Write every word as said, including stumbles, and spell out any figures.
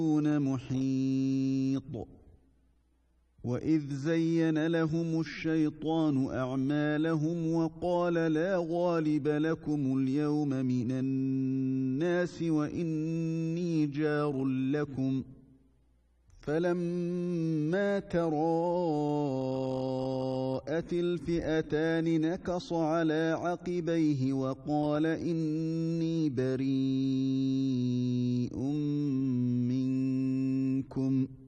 محيط. وإذ زين لهم الشيطان أعمالهم وقال لا غالب لكم اليوم من الناس وإني جار لكم فلما تراءت الفئتان نكص على عقبيه وقال إني بريء منكم